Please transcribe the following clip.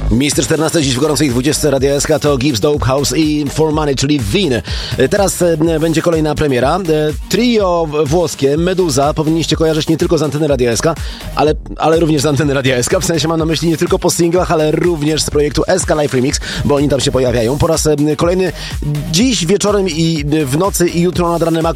Miejsce 14 dziś w gorącej 20 Radia SK to Gibbs, Dope House i For Money, czyli Win. Teraz będzie kolejna premiera. Trio włoskie Meduza powinniście kojarzyć nie tylko z anteny Radia SK, ale również z anteny Radia SK. W sensie mam na myśli nie tylko po singlach, ale również z projektu SK Live Remix, bo oni tam się pojawiają. Po raz kolejny dziś wieczorem i w nocy i jutro nad ranem